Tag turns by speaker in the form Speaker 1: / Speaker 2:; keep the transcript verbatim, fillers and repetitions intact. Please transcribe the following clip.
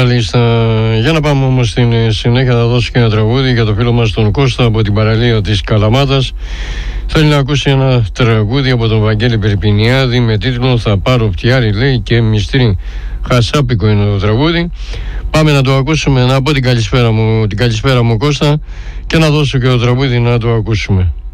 Speaker 1: Μάλιστα. Για να πάμε όμως στην συνέχεια, θα δώσω και ένα τραγούδι για το φίλο μας τον Κώστα από την παραλία της Καλαμάτας. Θέλει να ακούσει ένα τραγούδι από τον Βαγγέλη Περπινιάδη με τίτλο «Θα πάρω πτιάρι», λέει, και μυστρή. Χασάπικο είναι το τραγούδι. Πάμε να το ακούσουμε, να πω την καλησπέρα μου, την καλησπέρα μου Κώστα, και να δώσω και το τραγούδι να το ακούσουμε.